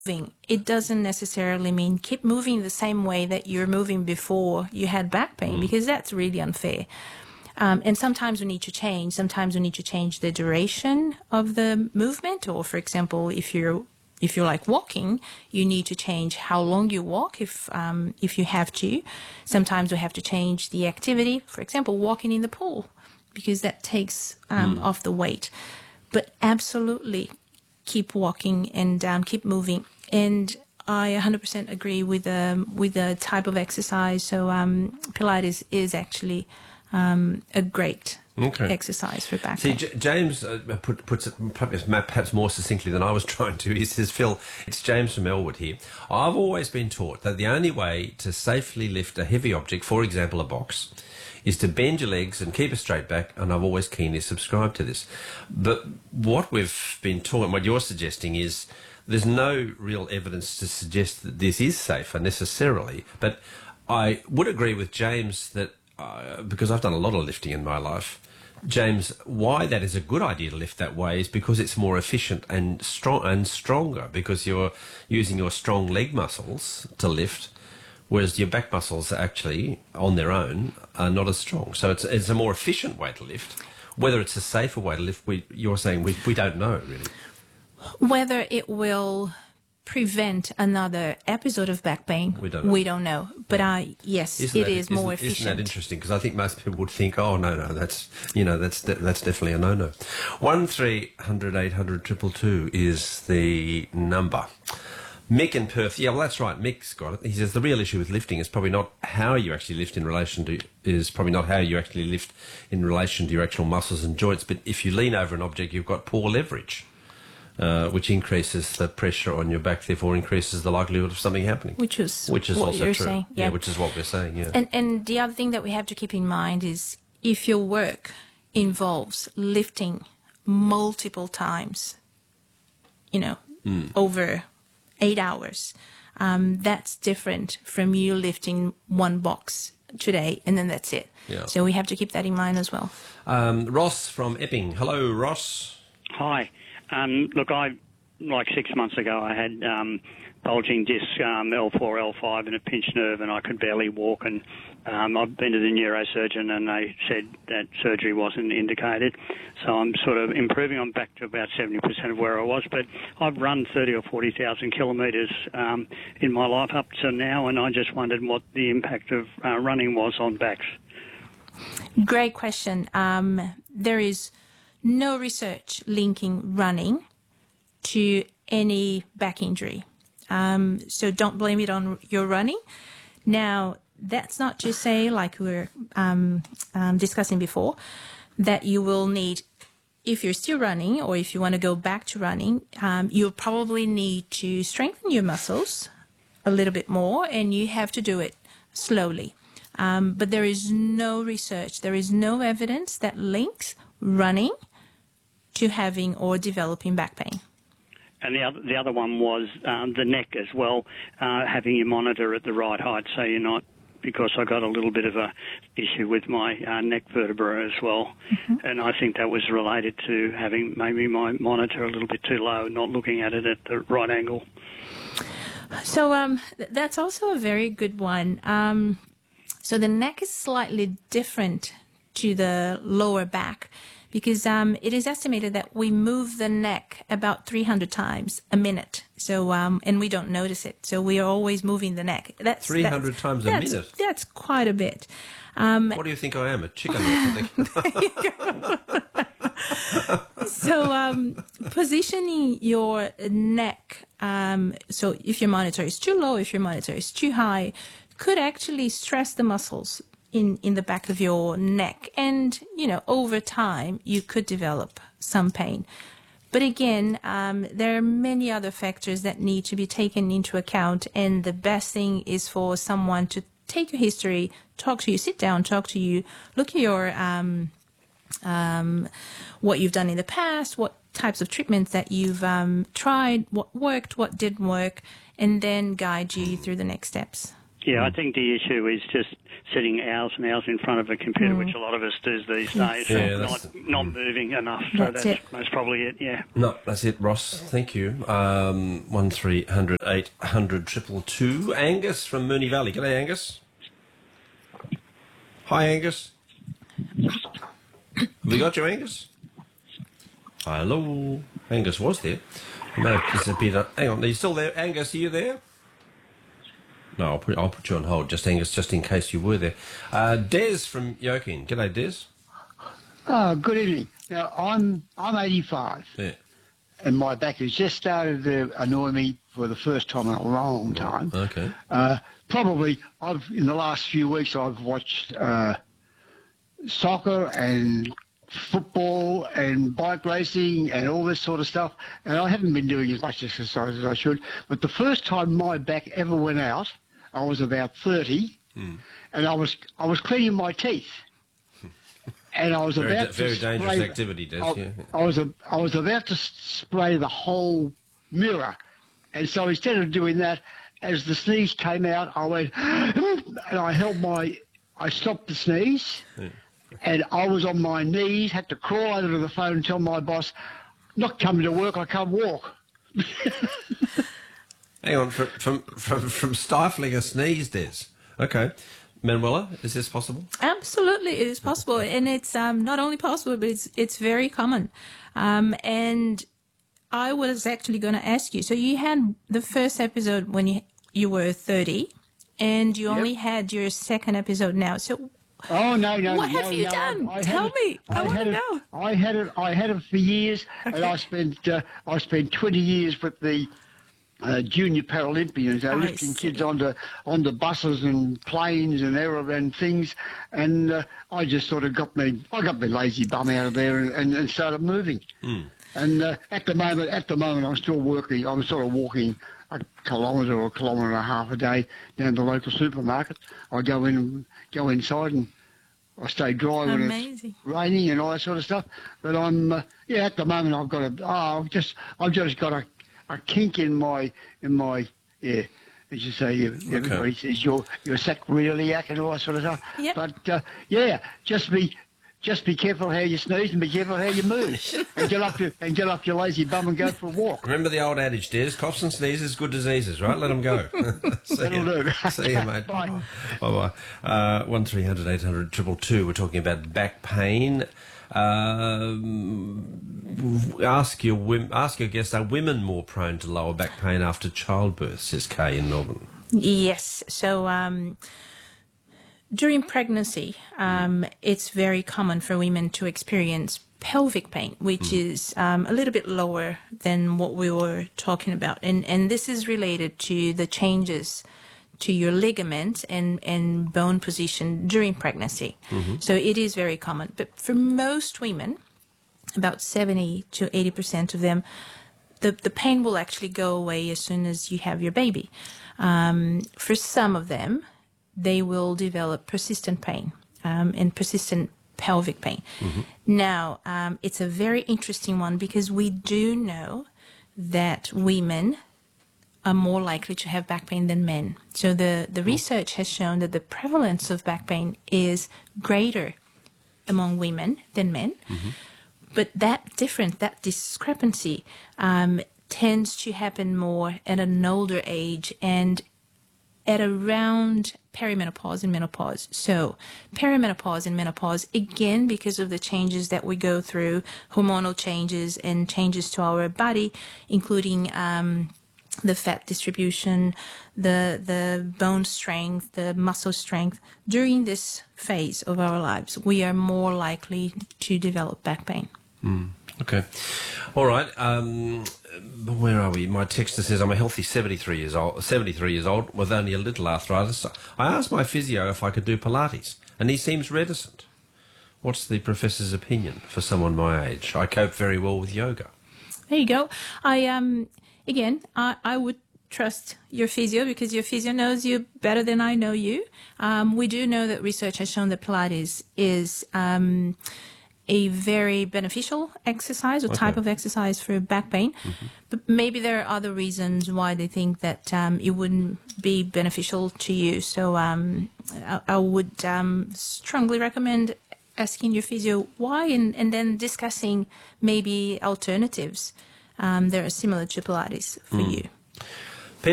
moving, it doesn't necessarily mean keep moving the same way that you're moving before you had back pain, because that's really unfair. And sometimes we need to change. Sometimes we need to change the duration of the movement, or, for example, if you're like walking, you need to change how long you walk if you have to. Sometimes we have to change the activity. For example, walking in the pool, because that takes off the weight. But absolutely keep walking and keep moving. And I 100% agree with the type of exercise. So Pilates is actually a great exercise for back pain. See, James puts it perhaps more succinctly than I was trying to. He says, Phil, it's James from Elwood here. I've always been taught that the only way to safely lift a heavy object, for example a box, is to bend your legs and keep a straight back, and I've always keenly subscribed to this. But what we've been taught, and what you're suggesting, is there's no real evidence to suggest that this is safer necessarily. But I would agree with James that, because I've done a lot of lifting in my life, James, why that is a good idea to lift that way is because it's more efficient and stronger, because you're using your strong leg muscles to lift, whereas your back muscles actually, on their own, are not as strong. So it's a more efficient way to lift. Whether it's a safer way to lift, you're saying we don't know, really. Whether it will prevent another episode of back pain, we don't know. But yes, it is more efficient. Isn't that interesting? Because I think most people would think, oh no, that's definitely a no. 1300 800 222 is the number. Mick in Perth, yeah, well that's right. Mick's got it. He says the real issue with lifting is probably not how you actually lift in relation to your actual muscles and joints, but if you lean over an object, you've got poor leverage. Which increases the pressure on your back, therefore increases the likelihood of something happening. Which is what also you're true. Saying. Yeah, which is what we're saying, yeah. And the other thing that we have to keep in mind is if your work involves lifting multiple times, over 8 hours, that's different from you lifting one box today and then that's it. Yeah. So we have to keep that in mind as well. Ross from Epping. Hello, Ross. Hi. Look, like 6 months ago, I had bulging disc L4, L5 and a pinched nerve, and I could barely walk. And I've been to the neurosurgeon, and they said that surgery wasn't indicated. So I'm sort of improving. I'm back to about 70% of where I was. But I've run 30 or 40,000 kilometres in my life up to now, and I just wondered what the impact of running was on backs. Great question. There is no research linking running to any back injury. So don't blame it on your running. Now, that's not to say, like we were discussing before, that you will need, if you're still running or if you want to go back to running, you'll probably need to strengthen your muscles a little bit more, and you have to do it slowly. But there is no research, there is no evidence that links running to having or developing back pain. And the other one was the neck as well, having your monitor at the right height so you're not, because I got a little bit of a issue with my neck vertebra as well. Mm-hmm. And I think that was related to having maybe my monitor a little bit too low, not looking at it at the right angle. So that's also a very good one. So the neck is slightly different to the lower back, because it is estimated that we move the neck about 300 times a minute. So, and we don't notice it. So we are always moving the neck. That's 300 times a minute? That's quite a bit. What do you think I am, a chicken or something? So positioning your neck, so if your monitor is too low, if your monitor is too high, could actually stress the muscles in the back of your neck, and over time you could develop some pain. But again, there are many other factors that need to be taken into account, and the best thing is for someone to take your history, talk to you, sit down, talk to you, look at your what you've done in the past, what types of treatments that you've tried, what worked, what didn't work, and then guide you through the next steps. Yeah, I think the issue is just sitting hours and hours in front of a computer, which a lot of us do these days, Yeah, not moving enough. So That's that's it. most probably it, yeah. No, that's it, Ross. Thank you. 1300 800 222. Angus from Moonee Valley. G'day, Angus. Hi, Angus. Have we got you, Angus? Hello. Angus was there. He may have disappeared. Hang on, are you still there? Angus, are you there? No, I'll put you on hold, just Angus, just in case you were there. Des from Yokin. G'day, Des. Good evening. Now, I'm 85, Yeah. and my back has just started to annoy me for the first time in a long time. Okay. Probably, in the last few weeks, I've watched soccer and football and bike racing and all this sort of stuff, and I haven't been doing as much exercise as I should. But the first time my back ever went out, I was about 30, and I was cleaning my teeth. And I was about to very dangerous spray- activity, Des. I, Yeah. I was about to spray the whole mirror, and so instead of doing that, as the sneeze came out, I went and I stopped the sneeze, and I was on my knees, had to crawl over to the phone and tell my boss, "Not coming to work, I can't walk." Hang on, from stifling a sneeze, Des. Okay. Manuela, is this possible? Absolutely, it is possible, and it's not only possible, but it's very common. And I was actually going to ask you. So you had the first episode when you were 30, and you only had your second episode now. So Oh no! what have you done? I Tell had me. I want had to it- know. I had it for years, and I spent 20 years with the junior Paralympians, lifting see. kids onto buses and planes and aeroplane things, and I just sort of got my lazy bum out of there and started moving. And at the moment, I'm still working. I'm sort of walking a kilometre or a kilometre and a half a day down to the local supermarket. I go inside and I stay dry when Amazing. it's raining and all that sort of stuff. But I'm at the moment I've just got a kink in my as you say, everybody says you're a sacroiliac and all that sort of stuff. Yep. But just be careful how you sneeze and be careful how you move, and get off your lazy bum and go for a walk. Remember the old adage, Des, coughs and sneezes, good diseases, right? Let them go. That'll do. See you, mate. Bye. Bye-bye. 1300 800 222. We're talking about back pain. Ask your guest, are women more prone to lower back pain after childbirth, says Kay in Melbourne. Yes. So during pregnancy, it's very common for women to experience pelvic pain, which is a little bit lower than what we were talking about. And this is related to the changes to your ligament and bone position during pregnancy. So it is very common. But for most women, about 70 to 80% of them, the pain will actually go away as soon as you have your baby. For some of them, they will develop persistent pain and persistent pelvic pain. Now, it's a very interesting one because we do know that women are more likely to have back pain than men. So the research has shown that the prevalence of back pain is greater among women than men. But that discrepancy tends to happen more at an older age and at around perimenopause and menopause. So perimenopause and menopause, again, because of the changes that we go through, hormonal changes and changes to our body, including the fat distribution, the bone strength, the muscle strength. During this phase of our lives, we are more likely to develop back pain. Okay. All right. Where are we? My texter says I'm a healthy 73 years old with only a little arthritis. I asked my physio if I could do Pilates, and he seems reticent. What's the professor's opinion for someone my age? I cope very well with yoga. There you go. I would trust your physio because your physio knows you better than I know you. We do know that research has shown that Pilates is a very beneficial exercise or type of exercise for back pain. But maybe there are other reasons why they think that it wouldn't be beneficial to you. So I would strongly recommend asking your physio why and then discussing maybe alternatives that are similar to Pilates for you.